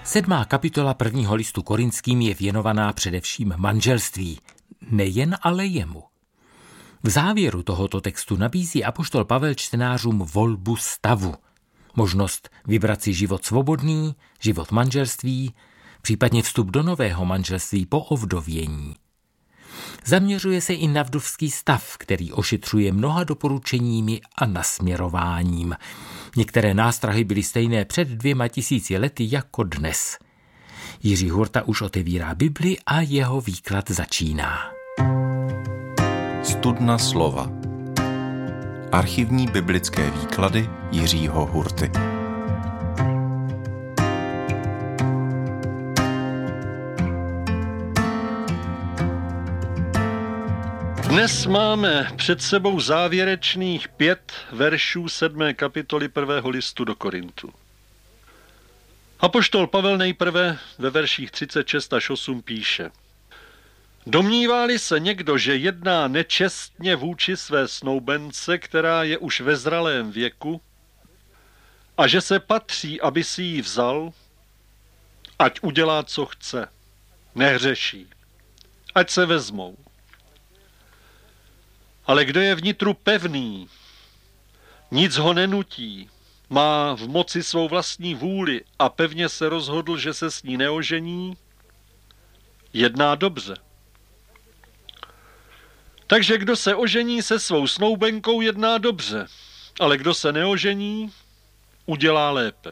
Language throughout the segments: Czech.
7. kapitola 1. listu Korinským je věnovaná především manželství, nejen ale jemu. V závěru tohoto textu nabízí apoštol Pavel čtenářům volbu stavu, možnost vybrat si život svobodný, život manželství, případně vstup do nového manželství po ovdovění. Zaměřuje se i na vdovský stav, který ošetřuje mnoha doporučeními a nasměrováním. Některé nástrahy byly stejné před 2000 lety jako dnes. Jiří Hurta už otevírá Bibli a jeho výklad začíná. Studna slova. Archivní biblické výklady Jiřího Hurty. Dnes máme před sebou závěrečných 5 veršů 7. kapitoly 1. listu do Korintu. Apoštol Pavel nejprve ve verších 36 až 8 píše: Domnívá-li se někdo, že jedná nečestně vůči své snoubence, která je už ve zralém věku, a že se patří, aby si ji vzal, ať udělá, co chce, nehřeší, ať se vezmou. Ale kdo je vnitru pevný, nic ho nenutí, má v moci svou vlastní vůli a pevně se rozhodl, že se s ní neožení, jedná dobře. Takže kdo se ožení se svou snoubenkou, jedná dobře, ale kdo se neožení, udělá lépe.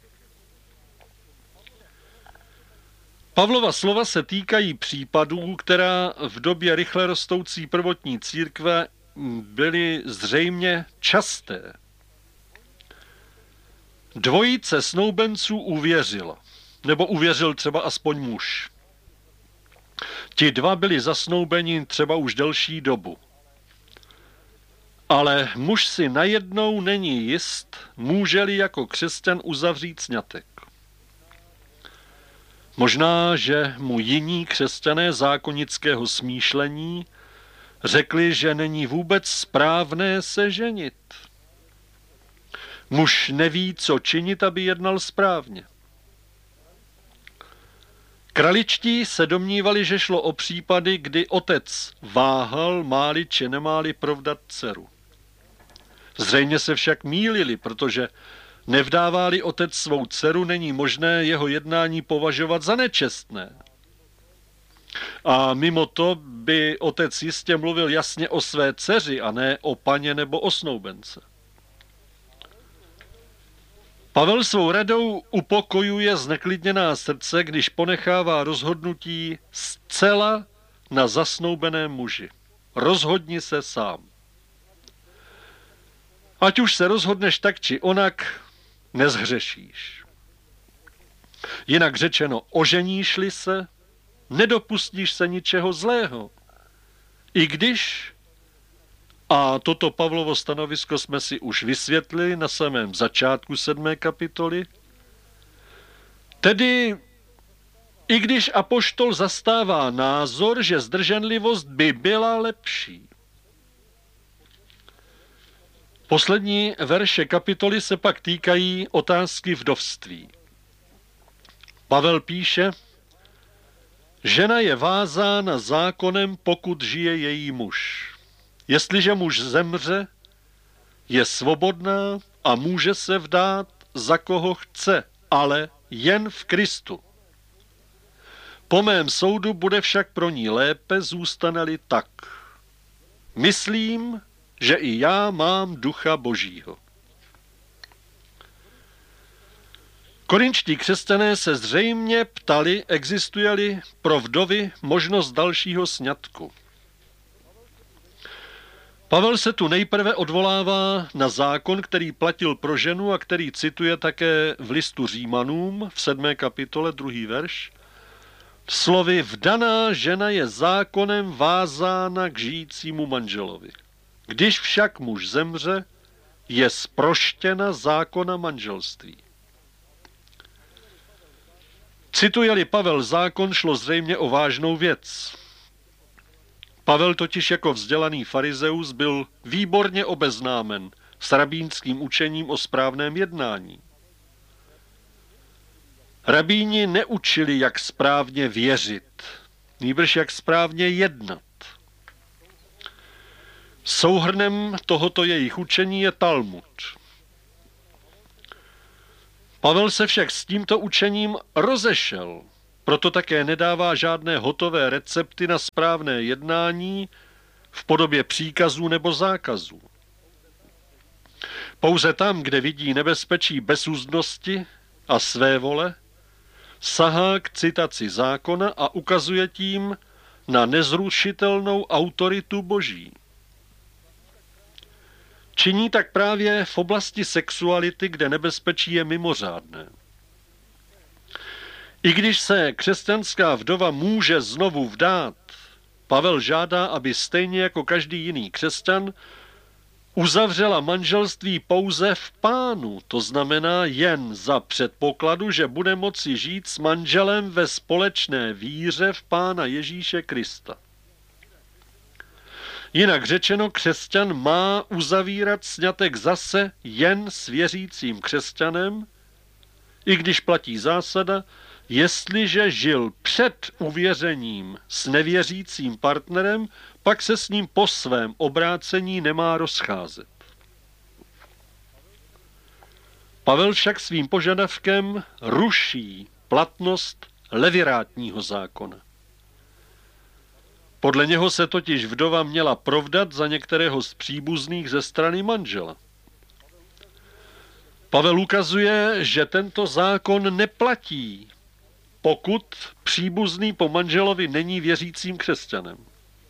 Pavlova slova se týkají případů, která v době rychle rostoucí prvotní církve byly zřejmě časté. Dvojice snoubenců uvěřila, nebo uvěřil třeba aspoň muž. Ti dva byli zasnoubeni třeba už delší dobu. Ale muž si najednou není jist, může-li jako křesťan uzavřít sňatek. Možná, že mu jiní křesťané zákonického smýšlení řekli, že není vůbec správné se ženit. Muž neví, co činit, aby jednal správně. Kraličtí se domnívali, že šlo o případy, kdy otec váhal, máli či nemáli provdat dceru. Zřejmě se však mýlili, protože nevdává-li otec svou dceru, není možné jeho jednání považovat za nečestné. A mimo to by otec jistě mluvil jasně o své dceři a ne o paně nebo o snoubence. Pavel svou radou upokojuje zneklidněná srdce, když ponechává rozhodnutí zcela na zasnoubeném muži. Rozhodni se sám. Ať už se rozhodneš tak či onak, nezhřešíš. Jinak řečeno, oženíš-li se, nedopustíš se ničeho zlého. I když, a toto Pavlovo stanovisko jsme si už vysvětlili na samém začátku 7. kapitoly, tedy i když apoštol zastává názor, že zdrženlivost by byla lepší. Poslední verše kapitoly se pak týkají otázky vdovství. Pavel píše: Žena je vázána zákonem, pokud žije její muž. Jestliže muž zemře, je svobodná a může se vdát za koho chce, ale jen v Kristu. Po mém soudu bude však pro ní lépe, zůstane-li tak. Myslím, že i já mám ducha Božího. Korinčtí křesťané se zřejmě ptali, existuje-li pro vdovy možnost dalšího sňatku. Pavel se tu nejprve odvolává na zákon, který platil pro ženu a který cituje také v listu Římanům v 7. kapitole 2. verš. Slovy: vdaná žena je zákonem vázána k žijícímu manželovi. Když však muž zemře, je zproštěna zákona manželství. Cituje-li Pavel zákon, šlo zřejmě o vážnou věc. Pavel totiž jako vzdělaný farizeus byl výborně obeznámen s rabínským učením o správném jednání. Rabíni neučili, jak správně věřit, nýbrž jak správně jednat. Souhrnem tohoto jejich učení je Talmud. Pavel se však s tímto učením rozešel, proto také nedává žádné hotové recepty na správné jednání v podobě příkazů nebo zákazů. Pouze tam, kde vidí nebezpečí bezúzdnosti a svévole, sahá k citaci zákona a ukazuje tím na nezrušitelnou autoritu Boží. Činí tak právě v oblasti sexuality, kde nebezpečí je mimořádné. I když se křesťanská vdova může znovu vdát, Pavel žádá, aby stejně jako každý jiný křesťan uzavřela manželství pouze v Pánu, to znamená jen za předpokladu, že bude moci žít s manželem ve společné víře v Pána Ježíše Krista. Jinak řečeno, křesťan má uzavírat sňatek zase jen s věřícím křesťanem, i když platí zásada, jestliže žil před uvěřením s nevěřícím partnerem, pak se s ním po svém obrácení nemá rozcházet. Pavel však svým požadavkem ruší platnost levirátního zákona. Podle něho se totiž vdova měla provdat za některého z příbuzných ze strany manžela. Pavel ukazuje, že tento zákon neplatí, pokud příbuzný po manželovi není věřícím křesťanem.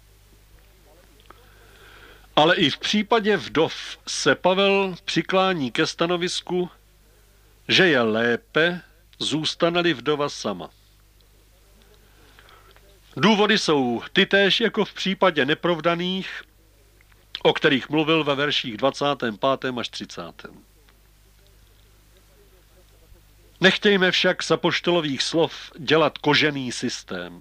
Ale i v případě vdov se Pavel přiklání ke stanovisku, že je lépe, zůstane-li vdova sama. Důvody jsou tytéž jako v případě neprovdaných, o kterých mluvil ve verších 25. až 30. Nechtějme však z apoštolových slov dělat kožený systém.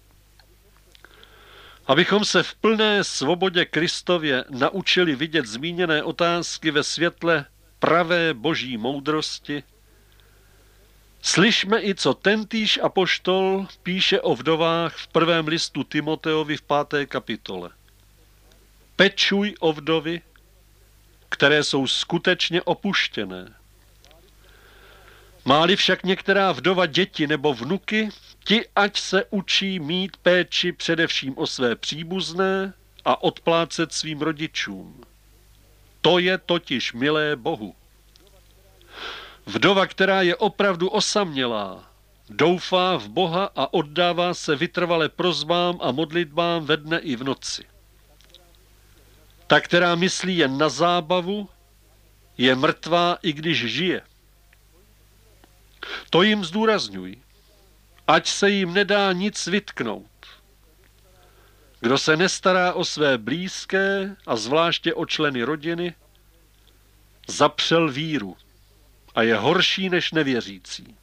Abychom se v plné svobodě Kristově naučili vidět zmíněné otázky ve světle pravé boží moudrosti, slyšme i, co tentýž apoštol píše o vdovách v prvém listu Timoteovi v 5. kapitole. Pečuj o vdovy, které jsou skutečně opuštěné. Má-li však některá vdova děti nebo vnuky, ti ať se učí mít péči především o své příbuzné a odplácet svým rodičům. To je totiž milé Bohu. Vdova, která je opravdu osamělá, doufá v Boha a oddává se vytrvale prosbám a modlitbám ve dne i v noci. Ta, která myslí jen na zábavu, je mrtvá, i když žije. To jim zdůrazňuj, ať se jim nedá nic vytknout. Kdo se nestará o své blízké a zvláště o členy rodiny, zapřel víru a je horší než nevěřící.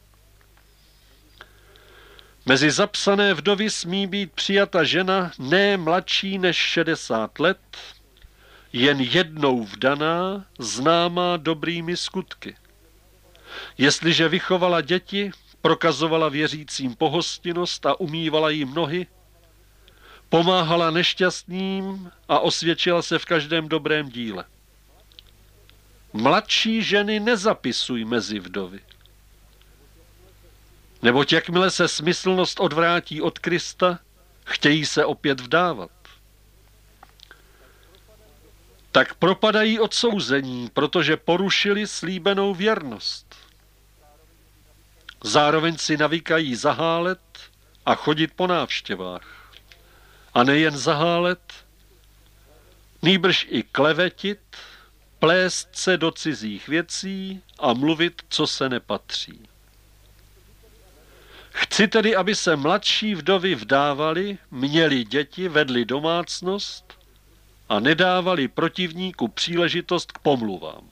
Mezi zapsané vdovy smí být přijata žena ne mladší než 60 let, jen jednou vdaná, známá dobrými skutky. Jestliže vychovala děti, prokazovala věřícím pohostinnost a umývala jim nohy, pomáhala nešťastným a osvědčila se v každém dobrém díle. Mladší ženy nezapisuj mezi vdovy. Neboť jakmile se smyslnost odvrátí od Krista, chtějí se opět vdávat. Tak propadají odsouzení, protože porušili slíbenou věrnost. Zároveň si navykají zahálet a chodit po návštěvách. A nejen zahálet, nýbrž i klevetit, plést se do cizích věcí a mluvit, co se nepatří. Chci tedy, aby se mladší vdovy vdávali, měli děti, vedli domácnost a nedávali protivníku příležitost k pomluvám.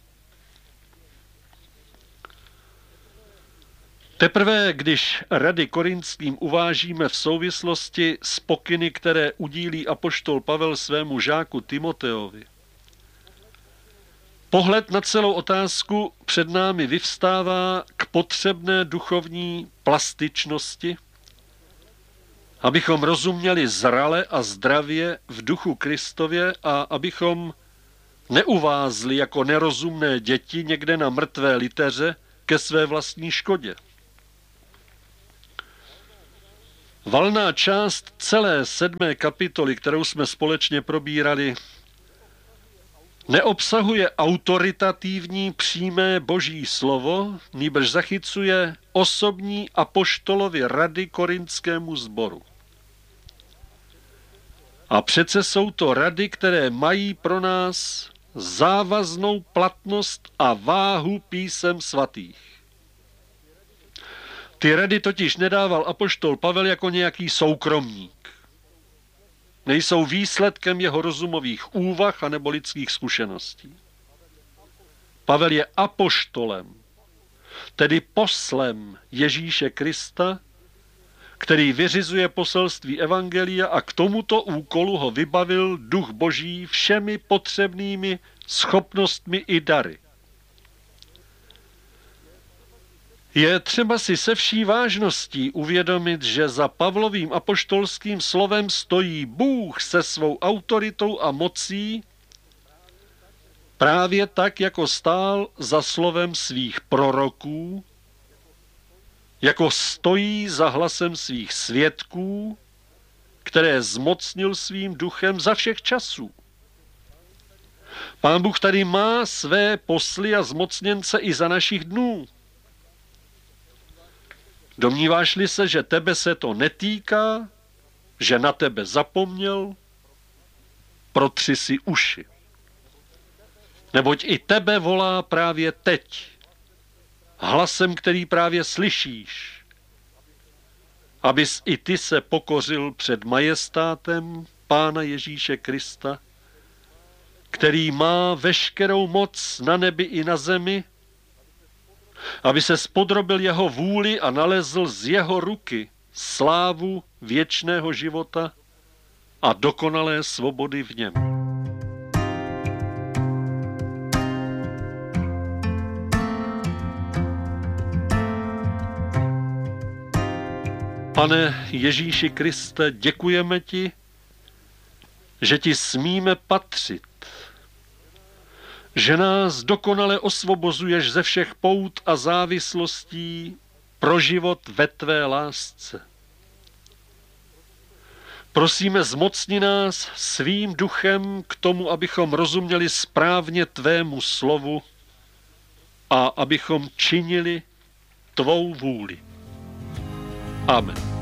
Teprve, když rady Korinským uvážíme v souvislosti s pokyny, které udílí apoštol Pavel svému žáku Timoteovi, Pohled na celou otázku před námi vyvstává k potřebné duchovní plastičnosti, abychom rozuměli zrale a zdravě v duchu Kristově a abychom neuvázli jako nerozumné děti někde na mrtvé liteře ke své vlastní škodě. Valná část celé 7. kapitoly, kterou jsme společně probírali, neobsahuje autoritativní přímé boží slovo, nýbrž zachycuje osobní apoštolovy rady korintskému sboru. A přece jsou to rady, které mají pro nás závaznou platnost a váhu písem svatých. Ty rady totiž nedával apoštol Pavel jako nějaký soukromník. Nejsou výsledkem jeho rozumových úvah anebo lidských zkušeností. Pavel je apoštolem, tedy poslem Ježíše Krista, který vyřizuje poselství evangelia a k tomuto úkolu ho vybavil Duch Boží všemi potřebnými schopnostmi i dary. Je třeba si se vší vážností uvědomit, že za Pavlovým apoštolským slovem stojí Bůh se svou autoritou a mocí, právě tak, jako stál za slovem svých proroků, jako stojí za hlasem svých svědků, které zmocnil svým duchem za všech časů. Pán Bůh tady má své posly a zmocněnce i za našich dnů. Domníváš-li se, že tebe se to netýká, že na tebe zapomněl, protři si uši. Neboť i tebe volá právě teď, hlasem, který právě slyšíš, abys i ty se pokořil před majestátem Pána Ježíše Krista, který má veškerou moc na nebi i na zemi, aby se spodrobil jeho vůli a nalezl z jeho ruky slávu věčného života a dokonalé svobody v něm. Pane Ježíši Kriste, děkujeme ti, že ti smíme patřit, že nás dokonale osvobozuješ ze všech pout a závislostí pro život ve tvé lásce. Prosíme, zmocni nás svým duchem k tomu, abychom rozuměli správně tvému slovu a abychom činili tvou vůli. Amen.